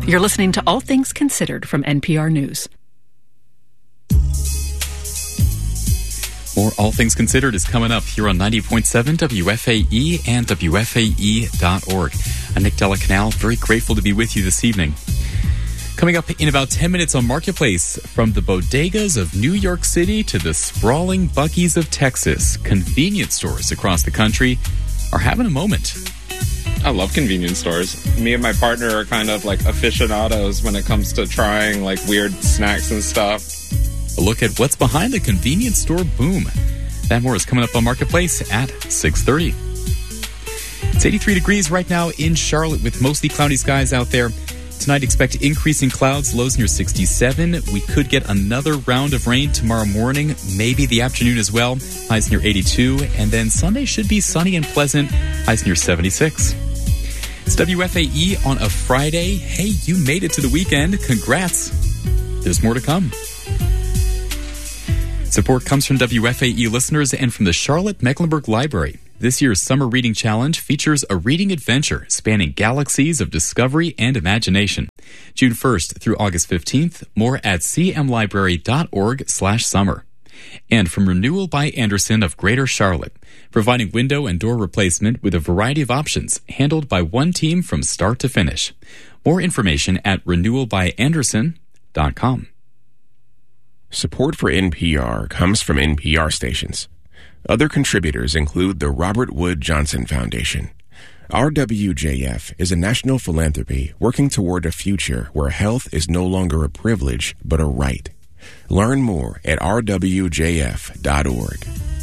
You're listening to All Things Considered from NPR News. More All Things Considered is coming up here on 90.7 WFAE and WFAE.org. I'm Nick Delacanal, very grateful to be with you this evening. Coming up in about 10 minutes on Marketplace, from the bodegas of New York City to the sprawling Buc-ee's of Texas, convenience stores across the country are having a moment. I love convenience stores. Me and my partner are kind of like aficionados when it comes to trying like weird snacks and stuff. A look at what's behind the convenience store boom. That more is coming up on Marketplace at 6:30. It's 83 degrees right now in Charlotte with mostly cloudy skies out there. Tonight, expect increasing clouds, lows near 67. We could get another round of rain tomorrow morning, maybe the afternoon as well. Highs near 82. And then Sunday should be sunny and pleasant. Highs near 76. It's WFAE on a Friday. Hey, you made it to the weekend. Congrats. There's more to come. Support comes from WFAE listeners and from the Charlotte Mecklenburg Library. This year's Summer Reading Challenge features a reading adventure spanning galaxies of discovery and imagination. June 1st through August 15th, more at cmlibrary.org/summer. And from Renewal by Andersen of Greater Charlotte, providing window and door replacement with a variety of options handled by one team from start to finish. More information at renewalbyandersen.com. Support for NPR comes from NPR stations. Other contributors include the Robert Wood Johnson Foundation. RWJF is a national philanthropy working toward a future where health is no longer a privilege but a right. Learn more at rwjf.org.